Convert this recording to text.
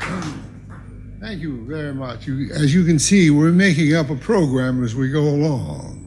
Thank you very much. As you can see, we're making up a program as we go along.